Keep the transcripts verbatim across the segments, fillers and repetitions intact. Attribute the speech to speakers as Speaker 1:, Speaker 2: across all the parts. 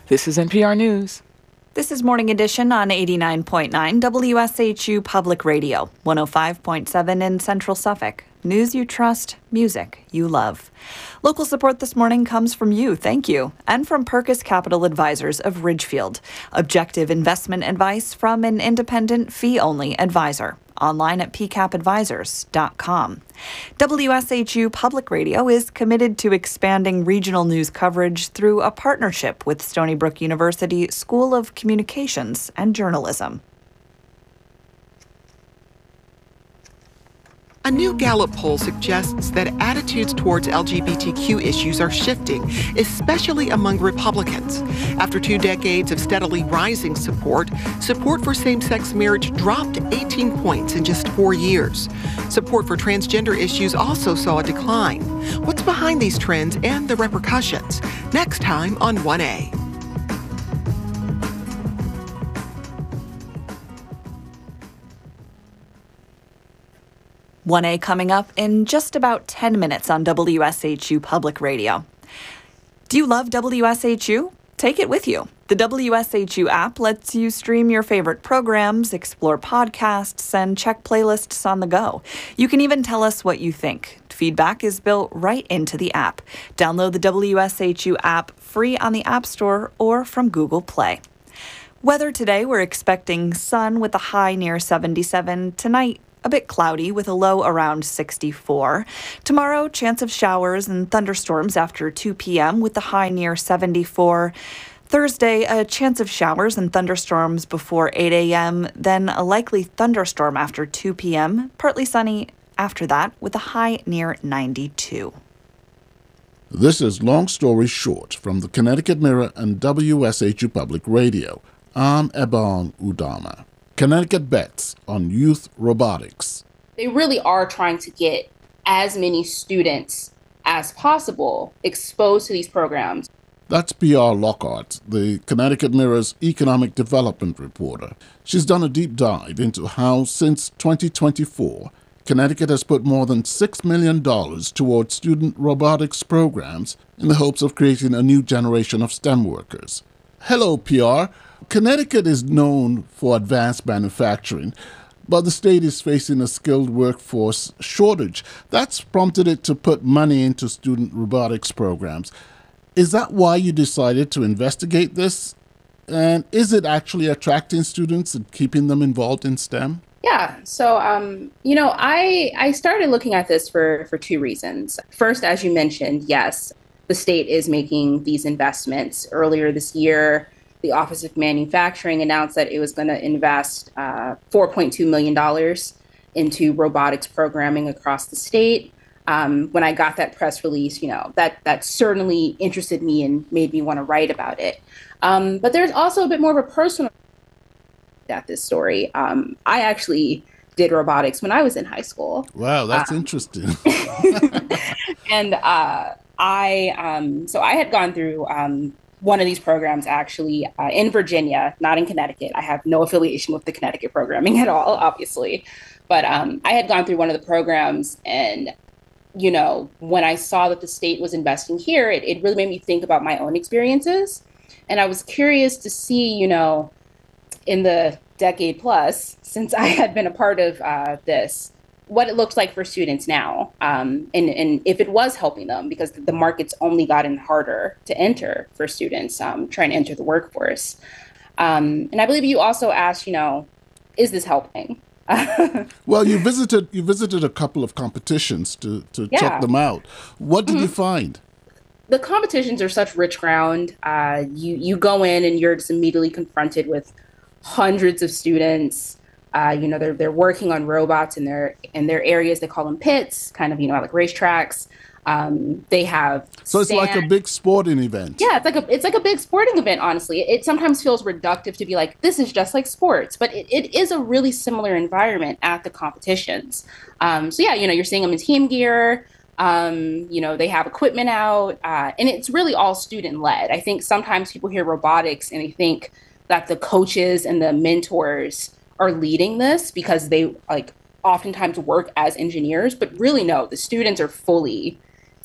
Speaker 1: This is N P R News.
Speaker 2: This is Morning Edition on eighty-nine point nine W S H U Public Radio, one oh five point seven in Central Suffolk. News you trust, music you love. Local support this morning comes from you, thank you, and from Perkus Capital Advisors of Ridgefield. Objective investment advice from an independent fee-only advisor. Online at p cap advisors dot com. W S H U Public Radio is committed to expanding regional news coverage through a partnership with Stony Brook University School of Communications and Journalism.
Speaker 3: A new Gallup poll suggests that attitudes towards L G B T Q issues are shifting, especially among Republicans. After two decades of steadily rising support, support for same-sex marriage dropped eighteen points in just four years. Support for transgender issues also saw a decline. What's behind these trends and the repercussions? Next time on one A.
Speaker 2: one A coming up in just about ten minutes on W S H U Public Radio. Do you love W S H U? Take it with you. The W S H U app lets you stream your favorite programs, explore podcasts, and check playlists on the go. You can even tell us what you think. Feedback is built right into the app. Download the W S H U app free on the App Store or from Google Play. Weather today, we're expecting sun with a high near seventy-seven. Tonight, a bit cloudy with a low around sixty-four. Tomorrow, chance of showers and thunderstorms after two p.m. with the high near seventy-four. Thursday, a chance of showers and thunderstorms before eight a.m., then a likely thunderstorm after two p.m., partly sunny after that with a high near ninety-two.
Speaker 4: This is Long Story Short from the Connecticut Mirror and W S H U Public Radio. I'm Ebon Udama. Connecticut bets on youth robotics.
Speaker 5: They really are trying to get as many students as possible exposed to these programs.
Speaker 4: That's P R Lockhart, the Connecticut Mirror's economic development reporter. She's done a deep dive into how, since twenty twenty-four, Connecticut has put more than six million dollars towards student robotics programs in the hopes of creating a new generation of STEM workers. Hello, P R. Connecticut is known for advanced manufacturing, but the state is facing a skilled workforce shortage. That's prompted it to put money into student robotics programs. Is that why you decided to investigate this? And is it actually attracting students and keeping them involved in STEM?
Speaker 5: Yeah, so, um, you know, I I started looking at this for, for two reasons. First, as you mentioned, yes, the state is making these investments. Earlier this year, the Office of Manufacturing announced that it was going to invest uh, four point two million dollars into robotics programming across the state. Um, when I got that press release, you know, that that certainly interested me and made me want to write about it. Um, but there's also a bit more of a personal at this story. Um, I actually did robotics when I was in high school.
Speaker 4: Wow, that's
Speaker 5: um,
Speaker 4: interesting.
Speaker 5: and uh, I, um, so I had gone through um, one of these programs actually uh, in Virginia, not in Connecticut. I have no affiliation with the Connecticut programming at all, obviously. But um, I had gone through one of the programs, and, you know, when I saw that the state was investing here, it, it really made me think about my own experiences. And I was curious to see, you know, in the decade plus since I had been a part of uh, this, what it looks like for students now, um, and, and if it was helping them, because the market's only gotten harder to enter for students um, trying to enter the workforce. Um, and I believe you also asked, you know, is this helping?
Speaker 4: Well, you visited you visited a couple of competitions to, to
Speaker 5: Yeah.
Speaker 4: check them out. What did
Speaker 5: Mhm.
Speaker 4: you find?
Speaker 5: The competitions are such rich ground. Uh, you you go in and you're just immediately confronted with hundreds of students. Uh, you know, they're they're working on robots in their in their areas. They call them pits, kind of, you know, like racetracks. Um, they have
Speaker 4: So it's like a
Speaker 5: stand-
Speaker 4: big sporting event.
Speaker 5: Yeah, it's like a it's like a big sporting event. Honestly, it, it sometimes feels reductive to be like, this is just like sports, but it, it is a really similar environment at the competitions. Um, so yeah, you know, you're seeing them in team gear. Um, you know, they have equipment out, uh, and it's really all student led. I think sometimes people hear robotics and they think that the coaches and the mentors are leading this because they like oftentimes work as engineers, but really no, the students are fully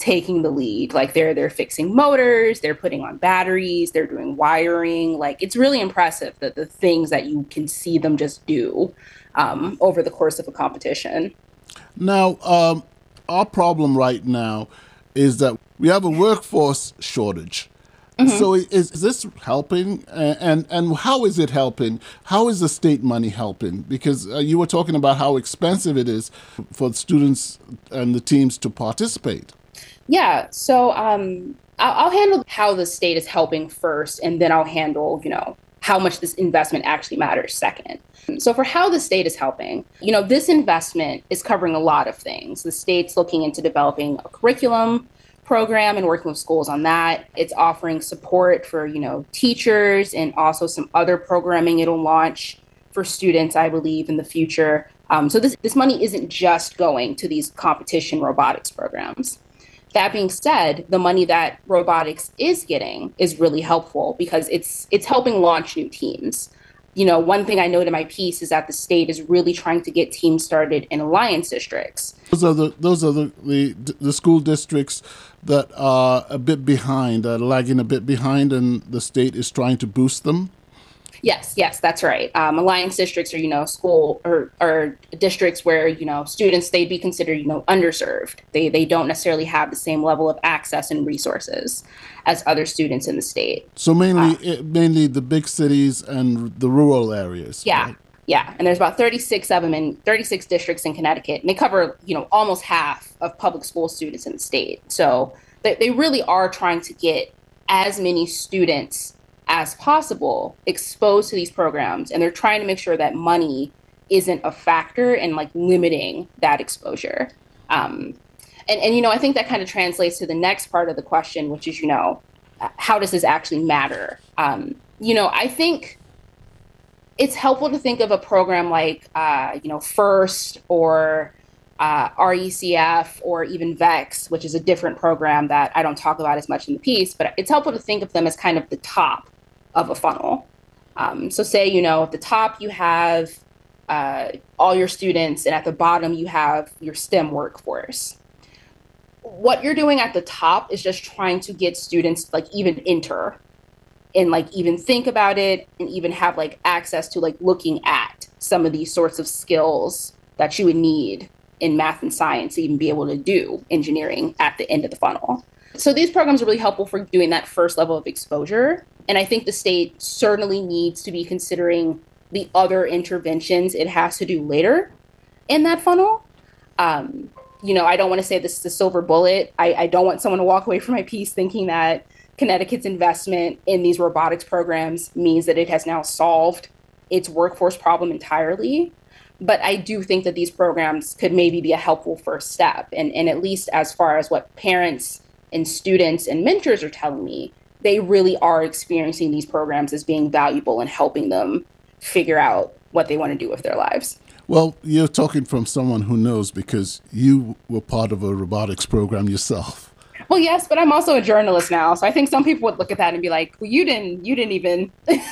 Speaker 5: taking the lead. Like they're they're fixing motors, they're putting on batteries, they're doing wiring. Like it's really impressive that the things that you can see them just do um, over the course of a competition.
Speaker 4: Now, um, our problem right now is that we have a workforce shortage. Mm-hmm. So is, is this helping? And, and how is it helping? How is the state money helping? Because uh, you were talking about how expensive it is for students and the teams to participate.
Speaker 5: Yeah, so um, I'll, I'll handle how the state is helping first, and then I'll handle, you know, how much this investment actually matters second. So for how the state is helping, you know, this investment is covering a lot of things. The state's looking into developing a curriculum program and working with schools on that. It's offering support for, you know, teachers and also some other programming it'll launch for students, I believe, in the future. Um, so this, this money isn't just going to these competition robotics programs. That being said, the money that robotics is getting is really helpful because it's it's helping launch new teams. You know, one thing I note in my piece is that the state is really trying to get teams started in alliance districts.
Speaker 4: Those are the those are the the, the school districts that are a bit behind, uh, lagging a bit behind, and the state is trying to boost them.
Speaker 5: Yes, yes, that's right. Um, alliance districts are, you know, school or, or districts where, you know, students, they'd be considered, you know, underserved. They they don't necessarily have the same level of access and resources as other students in the state.
Speaker 4: So mainly, uh, it, mainly the big cities and the rural areas.
Speaker 5: Yeah,
Speaker 4: right?
Speaker 5: yeah. And there's about thirty-six of them in thirty-six districts in Connecticut. And they cover, you know, almost half of public school students in the state. So they, they really are trying to get as many students as possible exposed to these programs, and they're trying to make sure that money isn't a factor in like limiting that exposure. Um, and, and, you know, I think that kind of translates to the next part of the question, which is, you know, how does this actually matter? Um, you know, I think it's helpful to think of a program like, uh, you know, FIRST or uh, R E C F or even VEX, which is a different program that I don't talk about as much in the piece, but it's helpful to think of them as kind of the top of a funnel. Um, so say, you know, at the top you have uh, all your students, and at the bottom you have your STEM workforce. What you're doing at the top is just trying to get students like even enter and like even think about it and even have like access to like looking at some of these sorts of skills that you would need in math and science to even be able to do engineering at the end of the funnel. So these programs are really helpful for doing that first level of exposure. And I think the state certainly needs to be considering the other interventions it has to do later in that funnel. Um, you know, I don't want to say this is a silver bullet. I, I don't want someone to walk away from my piece thinking that Connecticut's investment in these robotics programs means that it has now solved its workforce problem entirely. But I do think that these programs could maybe be a helpful first step. And, and at least as far as what parents and students and mentors are telling me, they really are experiencing these programs as being valuable and helping them figure out what they want to do with their lives.
Speaker 4: Well, you're talking from someone who knows because you were part of a robotics program yourself.
Speaker 5: Well, yes, but I'm also a journalist now. So I think some people would look at that and be like, well, you didn't you didn't even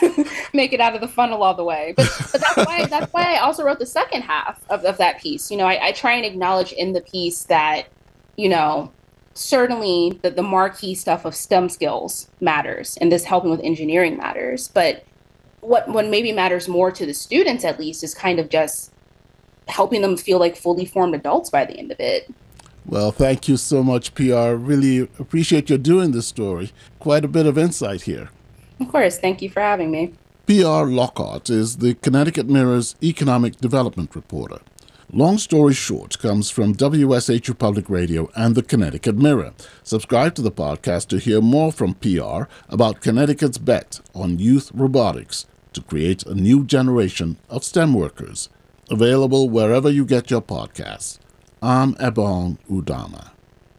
Speaker 5: make it out of the funnel all the way. But, but that's why that's why I also wrote the second half of, of that piece. You know, I, I try and acknowledge in the piece that, you know, certainly the, the marquee stuff of STEM skills matters, and this helping with engineering matters. But what, what maybe matters more to the students, at least, is kind of just helping them feel like fully formed adults by the end of it.
Speaker 4: Well, thank you so much, P R. Really appreciate your doing this story. Quite a bit of insight here.
Speaker 5: Of course. Thank you for having me.
Speaker 4: P R Lockhart is the Connecticut Mirror's economic development reporter. Long Story Short comes from W S H U Public Radio and the Connecticut Mirror. Subscribe to the podcast to hear more from P R about Connecticut's bet on youth robotics to create a new generation of STEM workers. Available wherever you get your podcasts. I'm Ebong Udama.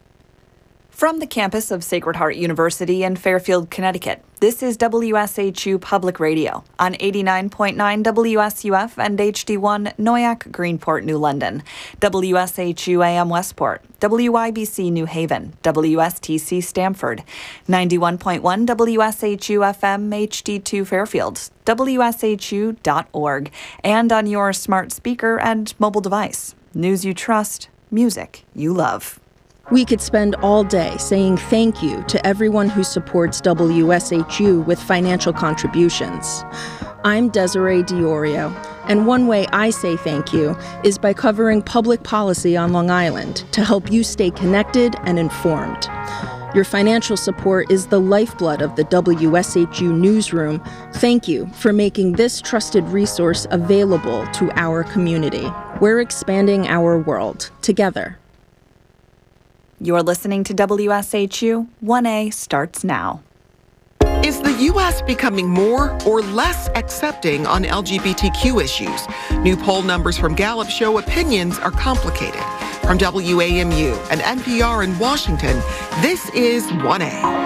Speaker 2: From the campus of Sacred Heart University in Fairfield, Connecticut, this is W S H U Public Radio on eighty-nine point nine W S U F and H D one Noyac, Greenport, New London, W S H U A M Westport, W I B C New Haven, W S T C Stamford, ninety-one point one W S H U F M H D two Fairfield, W S H U dot org, and on your smart speaker and mobile device. News you trust, music you love.
Speaker 1: We could spend all day saying thank you to everyone who supports W S H U with financial contributions. I'm Desiree Diorio, and one way I say thank you is by covering public policy on Long Island to help you stay connected and informed. Your financial support is the lifeblood of the W S H U newsroom. Thank you for making this trusted resource available to our community. We're expanding our world together.
Speaker 2: You're listening to W S H U. one A starts now.
Speaker 3: Is the U S becoming more or less accepting on L G B T Q issues? New poll numbers from Gallup show opinions are complicated. From W A M U and N P R in Washington, this is one A.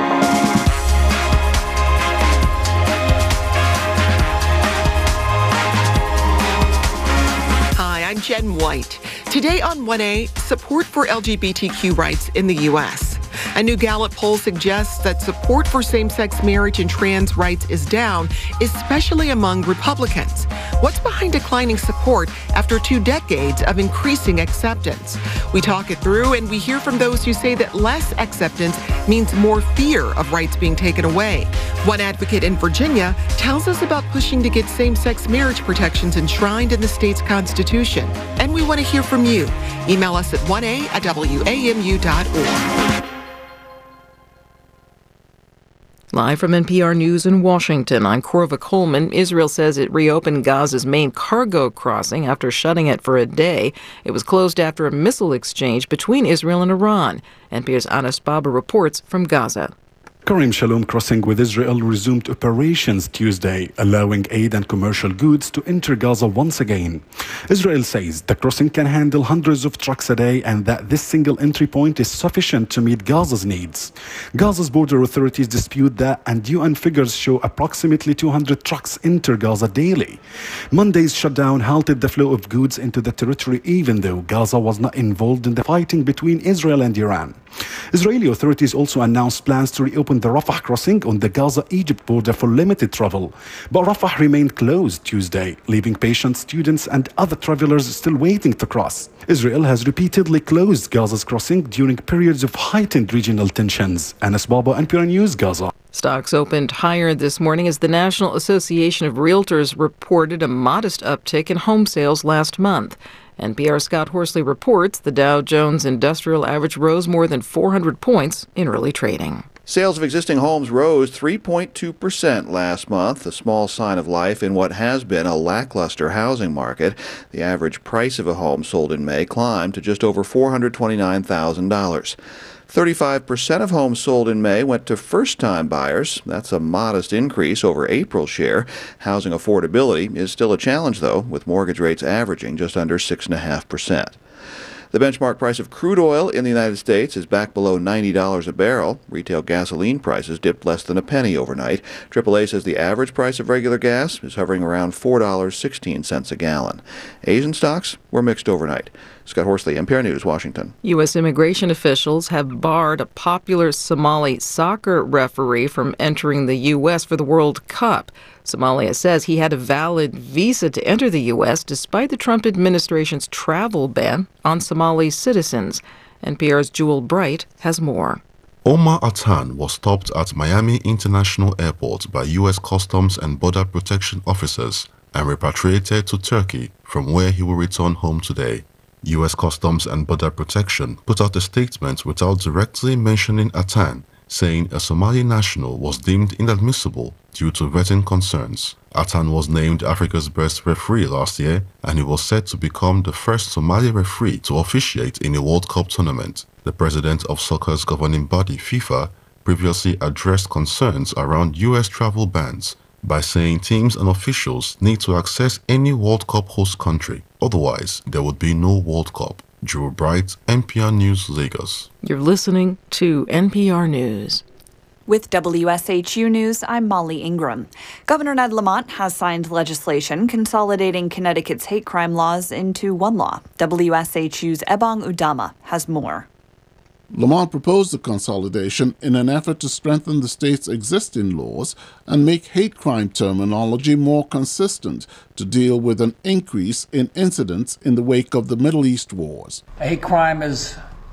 Speaker 3: Hi, I'm Jen White. Today on one A, support for L G B T Q rights in the U S. A new Gallup poll suggests that support for same-sex marriage and trans rights is down, especially among Republicans. What's behind declining support after two decades of increasing acceptance? We talk it through, and we hear from those who say that less acceptance means more fear of rights being taken away. One advocate in Virginia tells us about pushing to get same-sex marriage protections enshrined in the state's constitution. And we want to hear from you. Email us at one A at W A M U dot org.
Speaker 6: Live from N P R News in Washington, I'm Corva Coleman. Israel says it reopened Gaza's main cargo crossing after shutting it for a day. It was closed after a missile exchange between Israel and Iran. N P R's Anas Baba reports from Gaza.
Speaker 7: Karim Shalom crossing with Israel resumed operations Tuesday, allowing aid and commercial goods to enter Gaza once again. Israel says the crossing can handle hundreds of trucks a day and that this single entry point is sufficient to meet Gaza's needs. Gaza's border authorities dispute that, and U N figures show approximately two hundred trucks enter Gaza daily. Monday's shutdown halted the flow of goods into the territory, even though Gaza was not involved in the fighting between Israel and Iran. Israeli authorities also announced plans to reopen the Rafah crossing on the Gaza-Egypt border for limited travel. But Rafah remained closed Tuesday, leaving patients, students, and other travelers still waiting to cross. Israel has repeatedly closed Gaza's crossing during periods of heightened regional tensions. Anas Baba, N P R News, Gaza.
Speaker 6: Stocks opened higher this morning as the National Association of Realtors reported a modest uptick in home sales last month. N P R's Scott Horsley reports the Dow Jones Industrial Average rose more than four hundred points in early trading.
Speaker 8: Sales of existing homes rose three point two percent last month, a small sign of life in what has been a lackluster housing market. The average price of a home sold in May climbed to just over four hundred twenty-nine thousand dollars. thirty-five percent of homes sold in May went to first-time buyers. That's a modest increase over April's share. Housing affordability is still a challenge, though, with mortgage rates averaging just under six point five percent. The benchmark price of crude oil in the United States is back below ninety dollars a barrel. Retail gasoline prices dipped less than a penny overnight. triple A says the average price of regular gas is hovering around four dollars and sixteen cents a gallon. Asian stocks were mixed overnight. Scott Horsley, N P R News, Washington.
Speaker 6: U S immigration officials have barred a popular Somali soccer referee from entering the U S for the World Cup. Somalia says he had a valid visa to enter the U S despite the Trump administration's travel ban on Somali citizens. N P R's Jewel Bright has more.
Speaker 9: Omar Atan was stopped at Miami International Airport by U S Customs and Border Protection officers and repatriated to Turkey, from where he will return home today. U S Customs and Border Protection put out a statement without directly mentioning Atan, saying a Somali national was deemed inadmissible due to vetting concerns. Atan was named Africa's best referee last year, and he was set to become the first Somali referee to officiate in a World Cup tournament. The president of soccer's governing body, FIFA, previously addressed concerns around U S travel bans by saying teams and officials need to access any World Cup host country. Otherwise, there would be no World Cup. Drew Bright, N P R News, Lagos.
Speaker 6: You're listening to N P R News.
Speaker 2: With W S H U News, I'm Molly Ingram. Governor Ned Lamont has signed legislation consolidating Connecticut's hate crime laws into one law. W S H U's Ebong Udama has more.
Speaker 4: Lamont proposed the consolidation in an effort to strengthen the state's existing laws and make hate crime terminology more consistent to deal with an increase in incidents in the wake of the Middle East wars.
Speaker 10: Hate crime is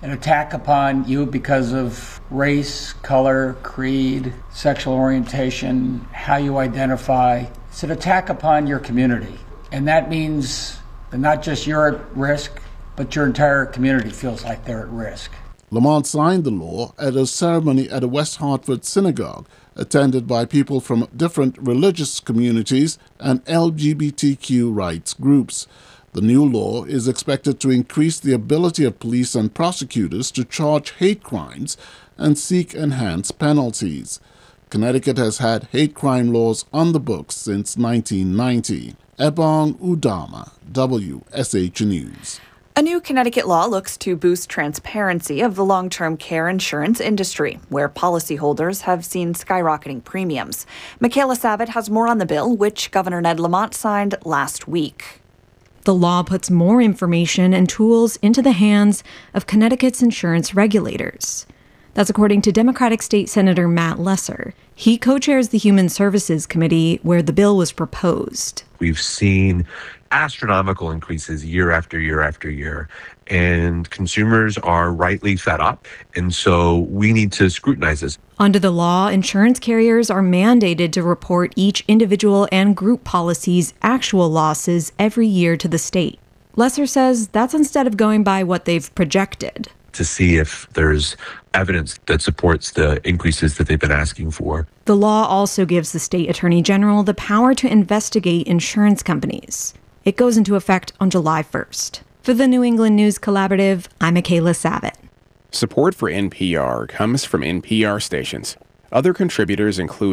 Speaker 10: an attack upon you because of race, color, creed, sexual orientation, how you identify. It's an attack upon your community. And that means that not just you're at risk, but your entire community feels like they're at risk.
Speaker 4: Lamont signed the law at a ceremony at a West Hartford synagogue, attended by people from different religious communities and L G B T Q rights groups. The new law is expected to increase the ability of police and prosecutors to charge hate crimes and seek enhanced penalties. Connecticut has had hate crime laws on the books since nineteen ninety. Ebong Udama, W S H News.
Speaker 2: A new Connecticut law looks to boost transparency of the long-term care insurance industry, where policyholders have seen skyrocketing premiums. Michaela Savitt has more on the bill, which Governor Ned Lamont signed last week.
Speaker 11: The law puts more information and tools into the hands of Connecticut's insurance regulators. That's according to Democratic State Senator Matt Lesser. He co-chairs the Human Services Committee where the bill was proposed.
Speaker 12: We've seen astronomical increases year after year after year, and consumers are rightly fed up, and so we need to scrutinize this.
Speaker 11: Under the law, insurance carriers are mandated to report each individual and group policy's actual losses every year to the state. Lesser says that's instead of going by what they've projected.
Speaker 12: To see if there's evidence that supports the increases that they've been asking for.
Speaker 11: The law also gives the state attorney general the power to investigate insurance companies. It goes into effect on July first. For the New England News Collaborative, I'm Michaela Savitt.
Speaker 13: Support for N P R comes from N P R stations. Other contributors include